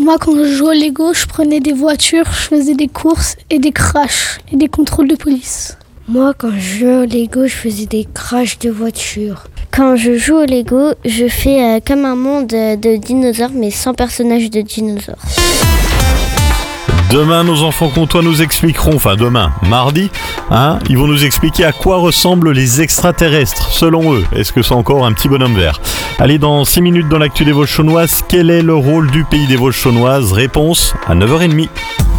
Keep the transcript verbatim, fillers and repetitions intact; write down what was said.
Moi, quand je jouais au Lego, je prenais des voitures, je faisais des courses et des crashs et des contrôles de police. Moi, quand je jouais au Lego, je faisais des crashs de voitures. Quand je joue au Lego, je fais euh, comme un monde de dinosaures, mais sans personnages de dinosaures. Demain, nos enfants comtois nous expliqueront, enfin demain, mardi, hein, ils vont nous expliquer à quoi ressemblent les extraterrestres, selon eux. Est-ce que c'est encore un petit bonhomme vert ? Allez, dans six minutes dans l'actu des Vosges chaunoises, quel est le rôle du pays des Vosges chaunoises ? Réponse à neuf heures trente.